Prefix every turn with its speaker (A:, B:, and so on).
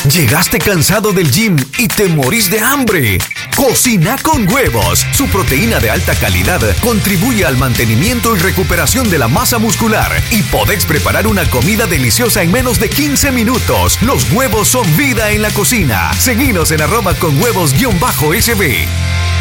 A: ¿Llegaste cansado del gym y te morís de hambre? Cocina con Huevos. Su proteína de alta calidad contribuye al mantenimiento y recuperación de la masa muscular y podés preparar una comida deliciosa en menos de 15 minutos. Los huevos son vida en la cocina. Seguinos en @conhuevos_sb.